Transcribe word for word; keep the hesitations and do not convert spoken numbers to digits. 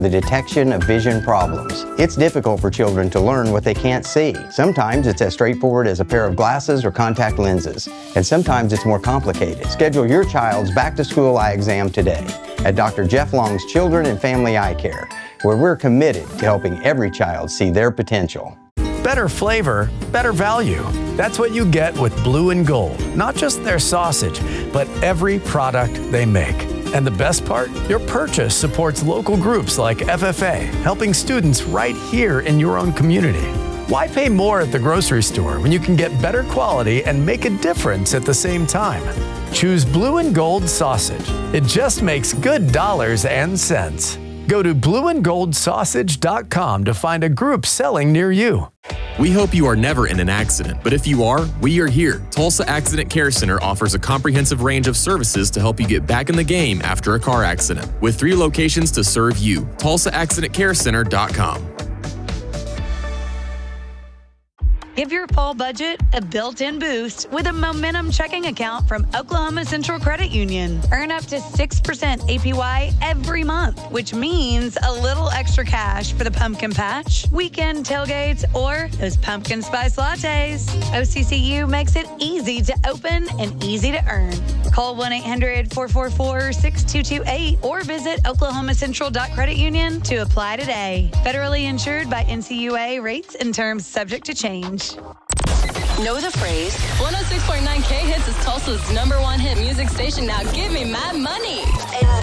the detection of vision problems. It's difficult for children to learn what they can't see. Sometimes it's as straightforward as a pair of glasses or contact lenses, and sometimes it's more complicated. Schedule your child's back-to-school eye exam today at Doctor Jeff Long's Children and Family Eye Care, where we're committed to helping every child see their potential. Better flavor, better value. That's what you get with Blue and Gold. Not just their sausage, but every product they make. And the best part? Your purchase supports local groups like F F A, helping students right here in your own community. Why pay more at the grocery store when you can get better quality and make a difference at the same time? Choose Blue and Gold sausage. It just makes good dollars and cents. Go to blue and gold sausage dot com to find a group selling near you. We hope you are never in an accident, but if you are, we are here. Tulsa Accident Care Center offers a comprehensive range of services to help you get back in the game after a car accident. With three locations to serve you, tulsa accident care center dot com. Give your fall budget a built-in boost with a Momentum checking account from Oklahoma Central Credit Union. Earn up to six percent A P Y every month, which means a little extra cash for the pumpkin patch, weekend tailgates, or those pumpkin spice lattes. O C C U makes it easy to open and easy to earn. Call one eight hundred, four four four, six two two eight or visit oklahoma central dot credit union to apply today. Federally insured by N C U A. Rates and terms subject to change. Know the phrase? one oh six point nine K Hits is Tulsa's number one hit music station. Now give me my money.